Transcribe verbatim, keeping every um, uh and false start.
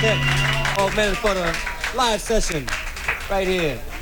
step of Melon for the live session right here.